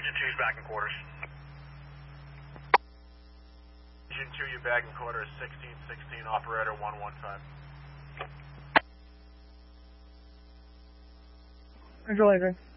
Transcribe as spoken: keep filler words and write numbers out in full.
Engine two's back in quarters. Engine two, you back in quarters, sixteen sixteen, operator one one five. Control Adrian.